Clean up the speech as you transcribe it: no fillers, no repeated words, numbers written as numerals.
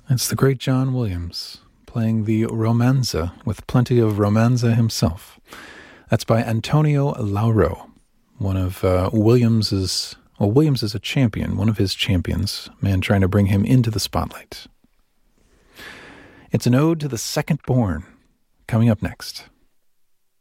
It's the great John Williams playing the Romanza with plenty of Romanza himself. That's by Antonio Lauro, one of Williams' is a champion, one of his champions, man trying to bring him into the spotlight. It's an ode to the second born, coming up next.